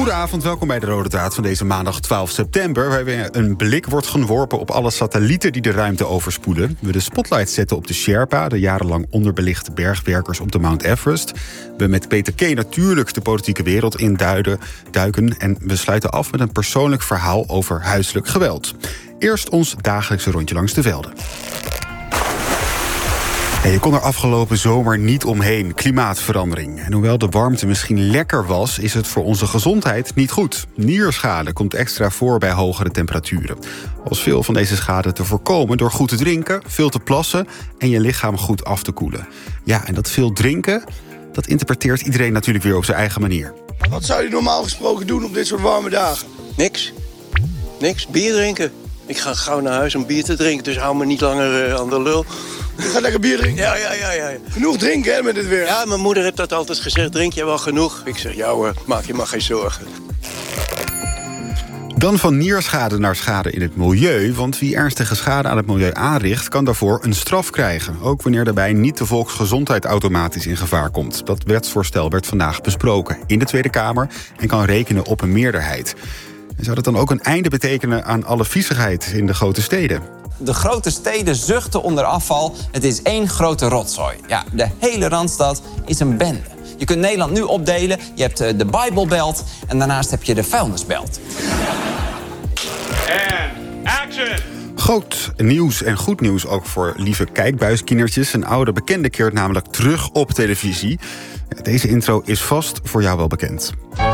Goedenavond, welkom bij de Rode Draad van deze maandag 12 september... waarbij een blik wordt geworpen op alle satellieten die de ruimte overspoelen. We de spotlight zetten op de Sherpa, de jarenlang onderbelichte bergwerkers op de Mount Everest. We met Peter K. natuurlijk de politieke wereld duiken... en we sluiten af met een persoonlijk verhaal over huiselijk geweld. Eerst ons dagelijkse rondje langs de velden. Je kon er afgelopen zomer niet omheen, klimaatverandering. En hoewel de warmte misschien lekker was, is het voor onze gezondheid niet goed. Nierschade komt extra voor bij hogere temperaturen. Als veel van deze schade te voorkomen door goed te drinken, veel te plassen en je lichaam goed af te koelen. Ja, en dat veel drinken, dat interpreteert iedereen natuurlijk weer op zijn eigen manier. Wat zou je normaal gesproken doen op dit soort warme dagen? Niks. Bier drinken. Ik ga gauw naar huis om bier te drinken, dus hou me niet langer aan de lul. Je gaat lekker bier drinken? Ja. Genoeg drinken, hè, met dit weer? Ja, mijn moeder heeft dat altijd gezegd. Drink je wel genoeg? Ik zeg, ja hoor, maak je maar geen zorgen. Dan van nierschade naar schade in het milieu. Want wie ernstige schade aan het milieu aanricht, kan daarvoor een straf krijgen. Ook wanneer daarbij niet de volksgezondheid automatisch in gevaar komt. Dat wetsvoorstel werd vandaag besproken in de Tweede Kamer en kan rekenen op een meerderheid. En zou dat dan ook een einde betekenen aan alle viezigheid in de grote steden? De grote steden zuchten onder afval. Het is één grote rotzooi. Ja, de hele Randstad is een bende. Je kunt Nederland nu opdelen. Je hebt de Bijbelbelt en daarnaast heb je de vuilnisbelt. En action! Groot nieuws en goed nieuws ook voor lieve kijkbuiskindertjes. Een oude bekende keert namelijk terug op televisie. Deze intro is vast voor jou wel bekend.